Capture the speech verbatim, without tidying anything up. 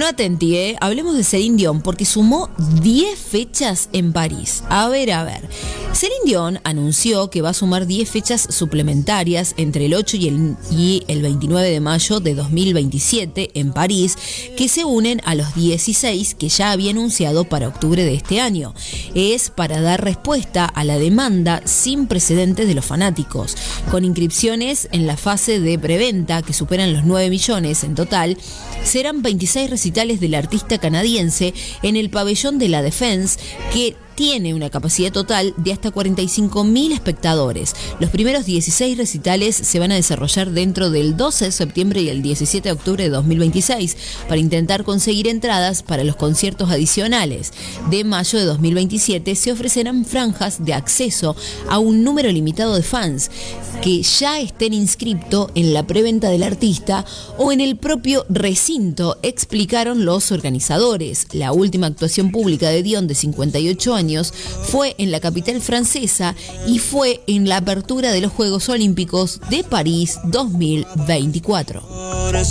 Bueno, atenti, ¿eh? Hablemos de Celine Dion porque sumó diez fechas en París. A ver, a ver. Celine Dion anunció que va a sumar diez fechas suplementarias entre el ocho y el, y el veintinueve de mayo de dos mil veintisiete en París, que se unen a los dieciséis que ya había anunciado para octubre de este año. Es para dar respuesta a la demanda sin precedentes de los fanáticos. Con inscripciones en la fase de preventa que superan los nueve millones en total, serán veintiséis recitales del artista canadiense en el pabellón de la Défense, que tiene una capacidad total de hasta cuarenta y cinco mil espectadores. Los primeros dieciséis recitales se van a desarrollar dentro del doce de septiembre y el diecisiete de octubre de dos mil veintiséis para intentar conseguir entradas para los conciertos adicionales. De mayo de dos mil veintisiete se ofrecerán franjas de acceso a un número limitado de fans que ya estén inscriptos en la preventa del artista o en el propio recinto, explicaron los organizadores. La última actuación pública de Dion, de cincuenta y ocho años, fue en la capital francesa y fue en la apertura de los Juegos Olímpicos de París dos mil veinticuatro.